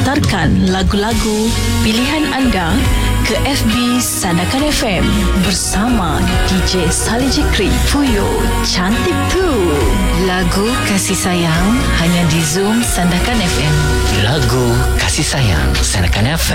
hantarkan lagu-lagu pilihan anda ke FB Sandakan FM bersama DJ Saleh Jikri. Fuyo cantik tu. Lagu kasih sayang hanya di Zoom Sandakan FM. Lagu kasih sayang Sandakan FM.